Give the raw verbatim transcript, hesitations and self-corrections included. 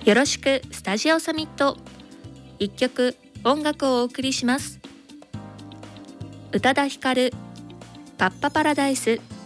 よろしくスタジオサミット。一曲音楽をお送りします。宇多田ヒカル、パッパパラダイス。